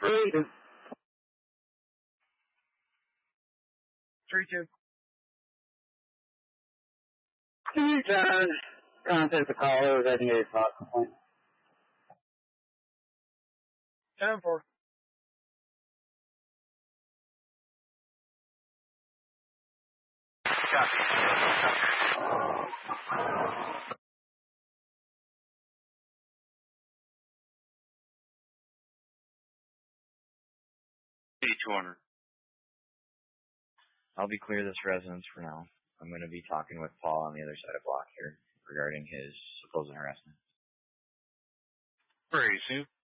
3-2. 3-2. Anytime. Contact the caller with any 8 o'clock complaint. 10-4. Copy. 200. I'll be clear this residence for now. I'm going to be talking with Paul on the other side of block here regarding his supposed harassment. Very soon.